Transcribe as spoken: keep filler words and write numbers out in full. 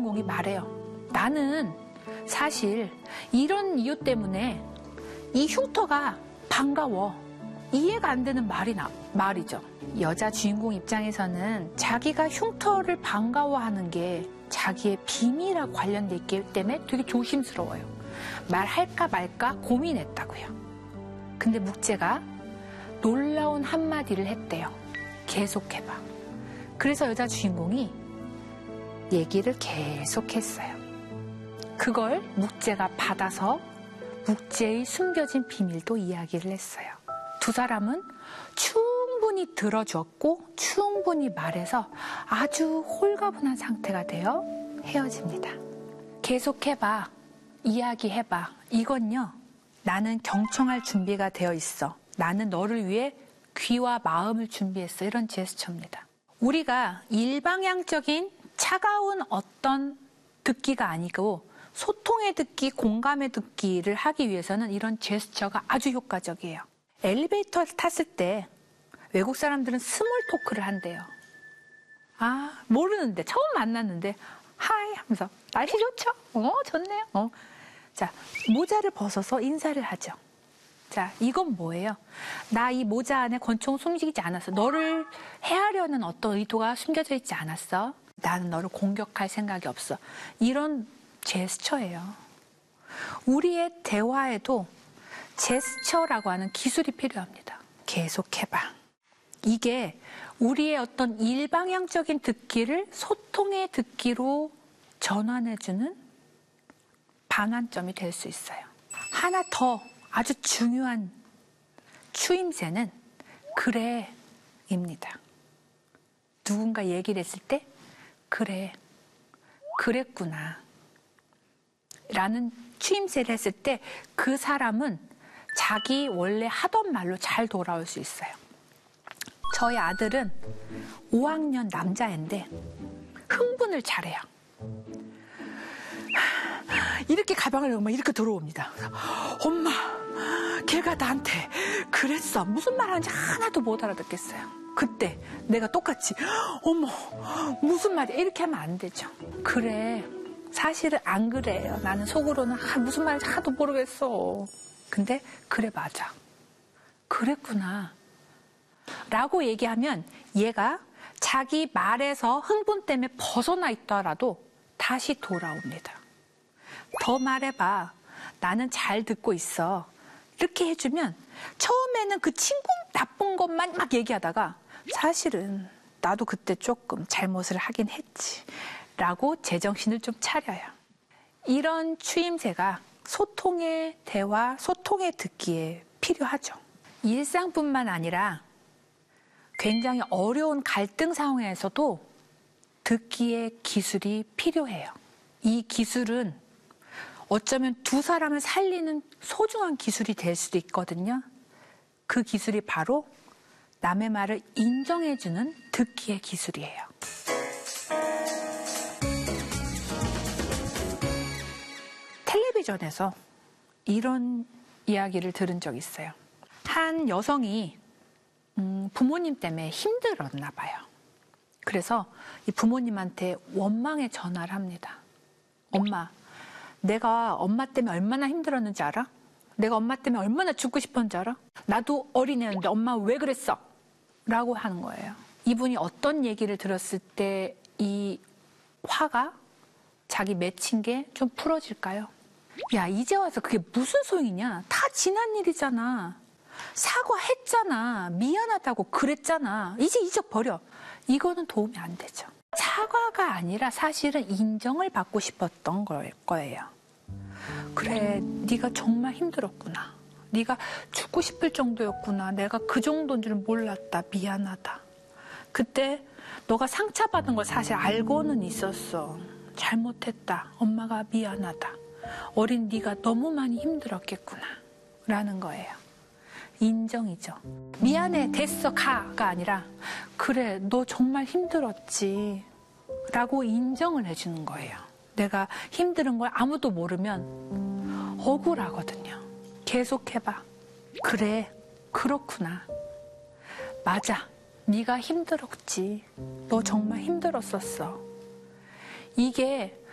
주인공이 말해요. 나는 사실 이런 이유 때문에 이 흉터가 반가워. 이해가 안 되는 말이 나, 말이죠. 여자 주인공 입장에서는 자기가 흉터를 반가워하는 게 자기의 비밀하고 관련돼 있기 때문에 되게 조심스러워요. 말할까 말까 고민했다고요. 근데 묵제가 놀라운 한마디를 했대요. 계속해봐. 그래서 여자 주인공이 얘기를 계속했어요. 그걸 묵제가 받아서 묵제의 숨겨진 비밀도 이야기를 했어요. 두 사람은 충분히 들어주었고 충분히 말해서 아주 홀가분한 상태가 되어 헤어집니다. 계속해봐. 이야기해봐. 이건요. 나는 경청할 준비가 되어 있어. 나는 너를 위해 귀와 마음을 준비했어. 이런 제스처입니다. 우리가 일방향적인 차가운 어떤 듣기가 아니고 소통의 듣기, 공감의 듣기를 하기 위해서는 이런 제스처가 아주 효과적이에요. 엘리베이터를 탔을 때 외국 사람들은 스몰 토크를 한대요. 아, 모르는데 처음 만났는데 하이 하면서 날씨 좋죠? 어, 좋네요. 어. 자, 모자를 벗어서 인사를 하죠. 자, 이건 뭐예요? 나 이 모자 안에 권총 숨기지 않았어. 너를 해하려는 어떤 의도가 숨겨져 있지 않았어. 나는 너를 공격할 생각이 없어. 이런 제스처예요. 우리의 대화에도 제스처라고 하는 기술이 필요합니다. 계속해봐. 이게 우리의 어떤 일방향적인 듣기를 소통의 듣기로 전환해주는 반환점이 될 수 있어요. 하나 더 아주 중요한 추임새는 그래입니다. 누군가 얘기를 했을 때 그래, 그랬구나 라는 추임새를 했을 때 그 사람은 자기 원래 하던 말로 잘 돌아올 수 있어요. 저희 아들은 오 학년 남자애인데 흥분을 잘해요. 이렇게 가방을 열고 막 이렇게 들어옵니다. 엄마, 걔가 나한테 그랬어. 무슨 말 하는지 하나도 못 알아듣겠어요. 그때 내가 똑같이 어머, 무슨 말이야. 이렇게 하면 안 되죠. 그래, 사실은 안 그래요. 나는 속으로는 아, 무슨 말인지 하나도 모르겠어. 근데 그래, 맞아. 그랬구나 라고 얘기하면 얘가 자기 말에서 흥분 때문에 벗어나 있더라도 다시 돌아옵니다. 더 말해봐. 나는 잘 듣고 있어. 이렇게 해주면 처음에는 그 친구 나쁜 것만 막 얘기하다가 사실은 나도 그때 조금 잘못을 하긴 했지 라고 제정신을 좀 차려요. 이런 추임새가 소통의 대화, 소통의 듣기에 필요하죠. 일상뿐만 아니라 굉장히 어려운 갈등 상황에서도 듣기의 기술이 필요해요. 이 기술은 어쩌면 두 사람을 살리는 소중한 기술이 될 수도 있거든요. 그 기술이 바로 남의 말을 인정해주는 듣기의 기술이에요. 텔레비전에서 이런 이야기를 들은 적이 있어요. 한 여성이 음, 부모님 때문에 힘들었나 봐요. 그래서 이 부모님한테 원망의 전화를 합니다. 엄마, 내가 엄마 때문에 얼마나 힘들었는지 알아? 내가 엄마 때문에 얼마나 죽고 싶었는지 알아? 나도 어린애였는데 엄마 왜 그랬어? 라고 하는 거예요. 이분이 어떤 얘기를 들었을 때 이 화가 자기 맺힌 게 좀 풀어질까요? 야, 이제 와서 그게 무슨 소용이냐? 다 지난 일이잖아. 사과했잖아. 미안하다고 그랬잖아. 이제 잊어버려. 이거는 도움이 안 되죠. 사과가 아니라 사실은 인정을 받고 싶었던 거예요. 그래, 네가 정말 힘들었구나. 네가 죽고 싶을 정도였구나. 내가 그 정도인 줄 몰랐다. 미안하다. 그때 너가 상처받은 걸 사실 알고는 있었어. 잘못했다. 엄마가 미안하다. 어린 네가 너무 많이 힘들었겠구나. 라는 거예요. 인정이죠. 미안해, 됐어, 가가 아니라 그래, 너 정말 힘들었지 라고 인정을 해주는 거예요. 내가 힘든 걸 아무도 모르면 억울하거든요. 계속해봐. 그래, 그렇구나. 맞아, 네가 힘들었지. 너 정말 힘들었었어. 이게